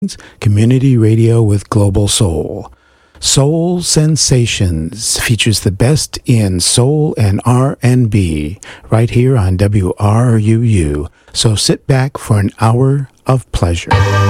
Community radio with global soul. Soul Sensations features the best in soul and R&B right here on WRUU. So sit back for an hour of pleasure.